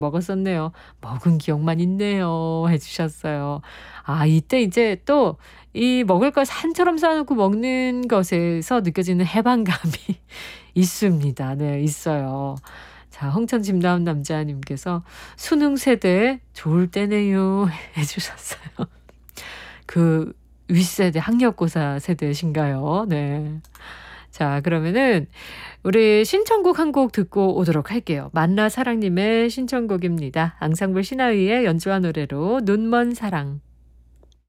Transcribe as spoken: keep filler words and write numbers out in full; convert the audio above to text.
먹었었네요. 먹은 기억만 있네요." 해 주셨어요. 아 이때 이제 또 이 먹을 걸 산처럼 쌓아 놓고 먹는 것에서 느껴지는 해방감이 있습니다. 네 있어요. 자 홍천집나온 남자님께서 "수능 세대 좋을 때네요." 해 주셨어요. 그 윗세대 학력고사 세대신가요? 네. 자 그러면은 우리 신청곡 한 곡 듣고 오도록 할게요. 만나사랑님의 신청곡입니다. 앙상블 신화위의 연주한 노래로 눈먼 사랑.